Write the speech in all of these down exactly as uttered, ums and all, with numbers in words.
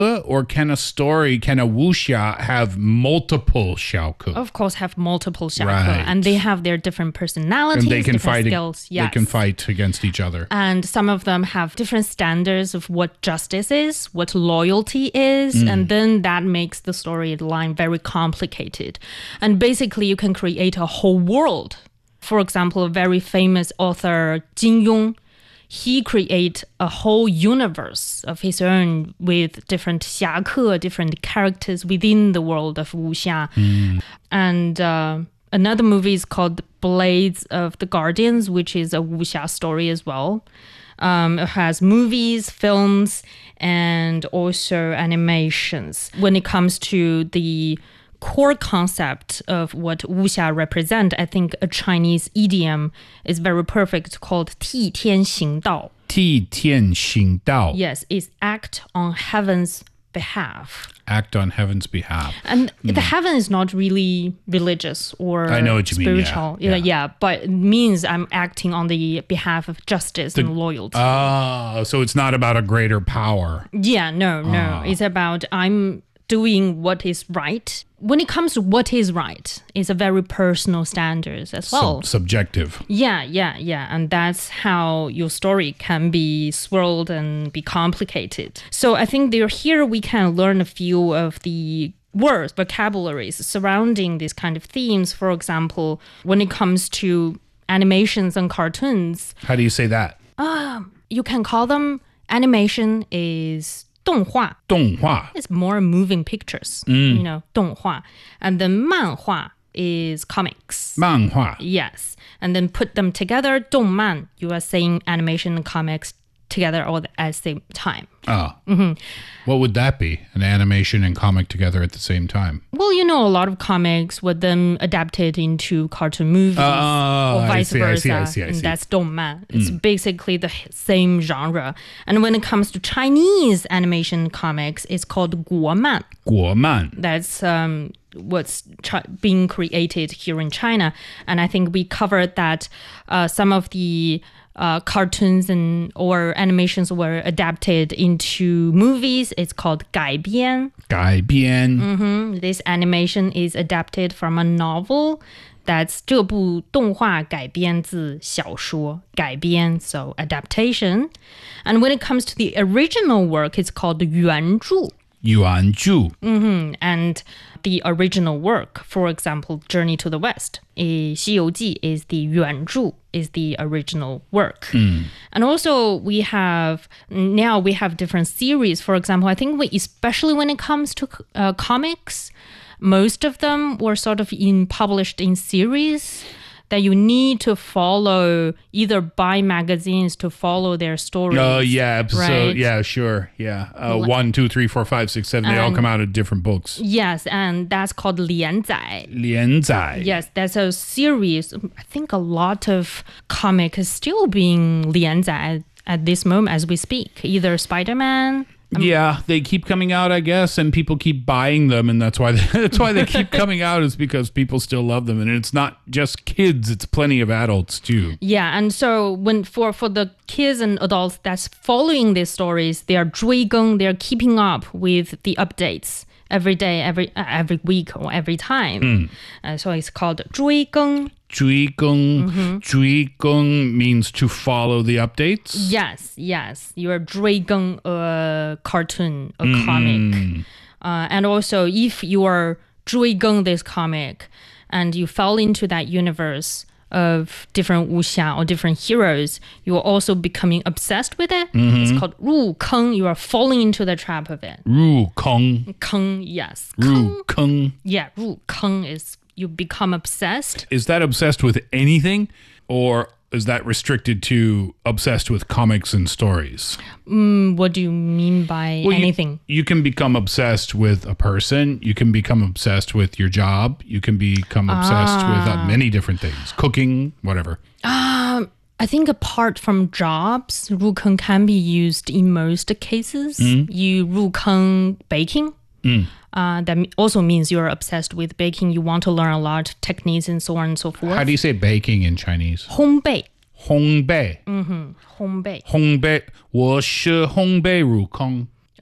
or can a story, can a wuxia have multiple 小课? Of course, have multiple 小课, Right. and they have their different personalities, And they can different fight. skills. Yes. They can fight against each other. And some of them have different standards of what justice is, what loyalty is, Mm. and then that makes the storyline very complicated. And basically, you can create a whole world. For example, a very famous author, Jin Yong, he create a whole universe of his own with different 侠客, different characters within the world of wuxia. Mm. And uh, another movie is called Blades of the Guardians, which is a wuxia story as well. Um, it has movies, films, and also animations. When it comes to the core concept of what wuxia represent, I think a Chinese idiom is very perfect called 替天行道. 替天行道. Yes, it's act on heaven's behalf. Act on heaven's behalf. And mm. the heaven is not really religious or I know what you spiritual. mean, yeah. Yeah. yeah, but it means I'm acting on the behalf of justice the, and loyalty. Oh, so it's not about a greater power. Yeah, no, no. Oh. It's about I'm doing what is right. When it comes to what is right, it's a very personal standards as well. Sub- subjective. Yeah, yeah, yeah. And that's how your story can be swirled and be complicated. So I think there here we can learn a few of the words, vocabularies surrounding these kind of themes. For example, when it comes to animations and cartoons. How do you say that? Uh, you can call them animation is 动画. 动画. It's more moving pictures, mm. you know, 动画. And then 漫画 is comics. 漫画. Yes. And then put them together, 动漫, you are saying animation and comics together all at the same time. Oh. Mm-hmm. What would that be? An animation and comic together at the same time? Well, you know, a lot of comics were then adapted into cartoon movies oh, or vice I see, versa. I see, I see, I see. And that's 动漫. It's mm. basically the same genre. And when it comes to Chinese animation comics, it's called 国漫. 国漫. That's um, what's ch- being created here in China. And I think we covered that uh, some of the Uh, cartoons and or animations were adapted into movies. It's called 改编. 改编. Mm-hmm. This animation is adapted from a novel. That's 这部动画改编自小说. 改编, so adaptation. And when it comes to the original work, it's called 原著. 原著. Mm-hmm. And the original work, for example, Journey to the West, 西游记 is the 原著, is the original work. Mm. And also we have, now we have different series. For example, I think we, especially when it comes to uh, comics, most of them were sort of in published in series that you need to follow, either buy magazines to follow their stories. Oh, yeah. So, right? yeah, sure. Yeah. Uh, one, two, three, four, five, six, seven. They all come out of different books. Yes, and that's called 连载. 连载. Yes, that's a series. I think a lot of comic is still being 连载 at, at this moment as we speak. Either Spider-Man. Um, yeah, they keep coming out, I guess, and people keep buying them, and that's why they, that's why they keep coming out, is because people still love them, and it's not just kids; it's plenty of adults too. Yeah, and so when for for the kids and adults that's following these stories, they are 追更, they are keeping up with the updates every day, every uh, every week or every time. Mm. Uh, so it's called 追更. 追更, mm-hmm. 追更 means to follow the updates. Yes, yes. You are 追更 a cartoon, a mm. comic. Uh, and also, if you are 追更 this comic and you fell into that universe of different wuxia or different heroes, you are also becoming obsessed with it. Mm-hmm. It's called 入坑. You are falling into the trap of it. 入坑. 坑, yes. 入坑. Yeah, 入坑 is you become obsessed. Is that obsessed with anything, or is that restricted to obsessed with comics and stories? Mm, what do you mean by well, anything? You, you can become obsessed with a person. You can become obsessed with your job. You can become obsessed ah. with uh, many different things. Cooking, whatever. Um, I think apart from jobs, 入坑 can be used in most cases. Mm. You 入坑 baking. Mm. Uh, that also means you're obsessed with baking. You want to learn a lot of techniques and so on and so forth. How do you say baking in Chinese? 烘焙. 烘焙. Mm-hmm. 烘焙. 烘焙。我是烘焙入坑. Uh,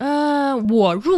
呃，我入